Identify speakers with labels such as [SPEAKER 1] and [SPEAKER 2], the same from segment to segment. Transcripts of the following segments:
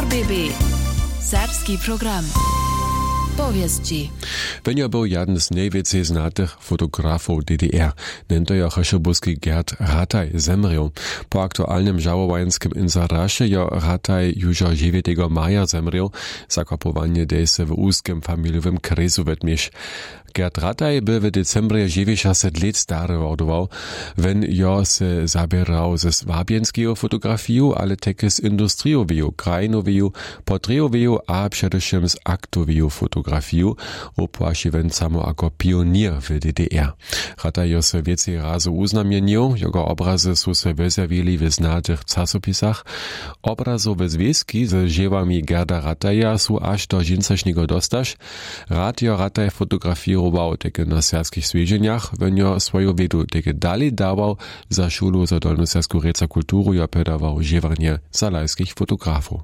[SPEAKER 1] RBB Serbski program. Powieści.
[SPEAKER 2] Wenja był jeden z najwięcej znatych fotografów DDR. Nento jo cheszobuski Gerd Rataj zemrił. Po aktualnym żałowańskim inzarasie jo Rataj już 9 maja zemrił, zakopowanie dejse w úzkim familiowym kryzu wedmiś. Gerd Rataj by w decembrze 90 lat stary wordował, wenn jo se zabierał ze swabienskiego fotografiju, ale také z industriowiju, krajinowiju, portreowiju a przedewším z aktoviju fotografiju, opłaši wen samo jako pionier w DDR. Rataj jo se więcej razu uznamienił, jego obrazy są se wezawili w znatych czasopisach. Obrazowe związki z dziewami Gerda Rataja są aż do dżincaśnego dostaż. Radio Rataj fotografirował také na serbskich svědženjach, venjo svoju vedu také dali dawał za šulu za dolnosersku reca kulturu jo pedawał ževrnje zalajskich fotografów.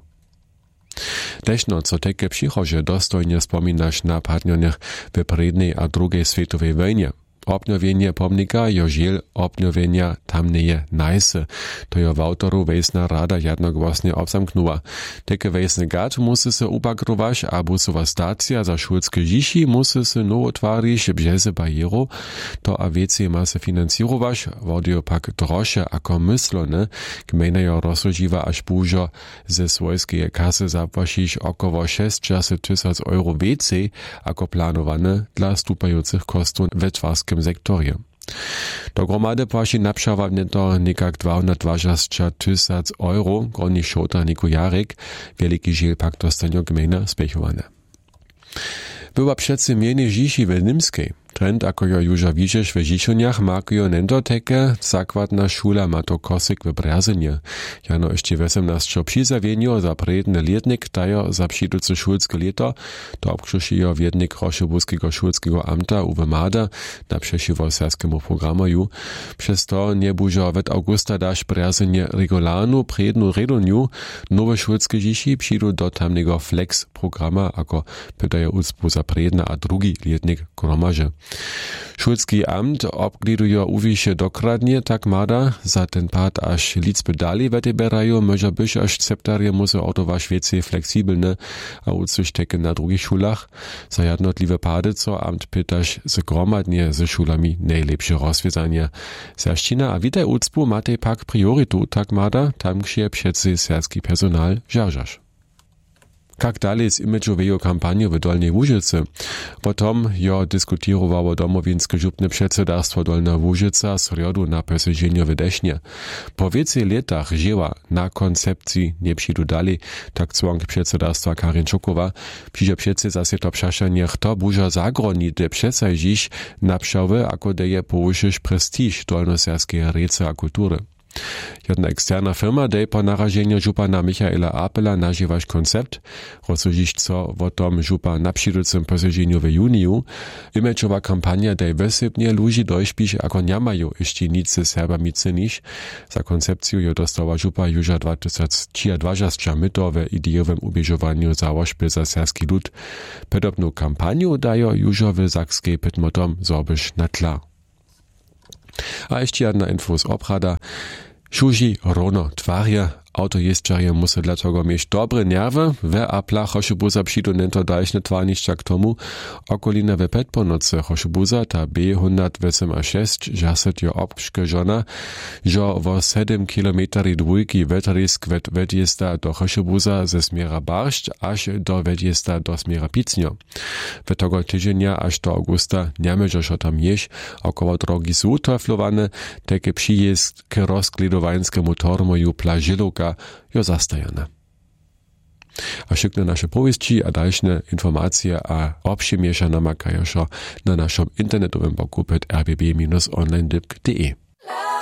[SPEAKER 2] Težno, co také přichože dostojne spominaš na partnernych w prednej a drugiej światowej wojnie. Obnowienie pomnika jo žiel obnowienia tamneje najse. To jo w autoru Wejsna rada jednogłosnie obzamknęła. Takie wejsny gad musy se upagrować, a busowa stacja za szulskie dzisi musy se nowo twarić bżeze barieru. To a więcej ma se finansować, wodio pak droższe ako myslone, gmejna jo rozsądziwa aż burzo ze swojskiej kasy zapłacić około 60 000 euro więcej ako planowane dla stupających kosztów we twarskim sektorze. Dohromady płaci napszawa neto nekak 220 000 euro, groni szota Niko Jarek, wielki žiel pak dostanio gmejna spechowane. Była přece mienie dziś w Nimskiej. Trend, ako jo już widzisz w Žičoniach, markują nento také zakładna szula Mato Kosik w Brezenie. Jano jeszcze 18 přizawienio za predny lietnik dajo za přiduce šulske leto, to obkřuši jo viednik Choszobuskiego šulskiego amta Uwe Mada na přešivo serskemu programu. Przez to nie bužo od augusta daš Brezenie regularnu prednu redoniu, nowe šulske dziši přidu do tamnego flex programa, ako pytajo ucpu za predna a drugi lietnik gromaže. Šulski amt obglidujo uwiše dokradnie, tak mada, za ten pad aż liczby dali weteberają, może być aż septarje musi autować więcej fleksibelne, a ucuś takie na drugich szulach. Za jednotliwe pady, co amt pytasz zgromadnie ze szulami najlepsze rozwiązanie. Serszcina a witaj ucpu matej pak prioritu, tak mada, tam gdzie przece serski personal żarżasz. Jak dalej z imidżowej kampanią w Dolnej Łużycy? Potom jo dyskutowało domowinske żupne przedsiędarstwo Dolna Łużyca sredu na posiedzeniu w Desznie. Po więcej latach żyła na koncepcji nie przyjdu dalej, tak członk przedsiędarstwa Karin Czukowa. Przyjdzie przece zase to przeszanie, kto burza zagroni, de przecaj dziś napszawy, ako deje powyższysz prestiż dolnoserskiej rece a kultury. Jedna eksterna firma dej po narażeniu żupana Michaela Apela nażywasz koncept, rozsądzisz co o tom żupa na przyjducym posiedzeniu w juniu. Imidżowa kampania dej wysybnie ludzi dojśpisz, ako nie mają jeszcze nic z Serbami cynisz. Za koncepcję jo dostała żupa już 2023 myto w ideowym ubieżowaniu za łożby za serski lud. Podobną kampanię dają już w Zakskiej Pytmotom zorbysz na tla. A jeszcze jedna info z obrada. Šuži rono twarje, autojeźdźarje musi dlatego mieć dobre nerwy, we a pla Choszobuza przyjdą nento dalszne twarniszcza k tomu, okolina we Petponoce Choszobuza ta B186 žaset jo obškežona, że wo 7 km dwójki weterisk wedjesta do Choszobuza ze smiera Barszcz aż do wedjesta do smiera Picnio. We tego tydzienia aż do augusta nie możesz tam jeść, około drogi są utreflowane, takie przyjezd k rozglidowańskiemu tormoju plażyluka jo zastajane. A szykne nasze powieści a dalsze informacje a obszymiesza namakają na naszym internetowym boku rbb-online.de.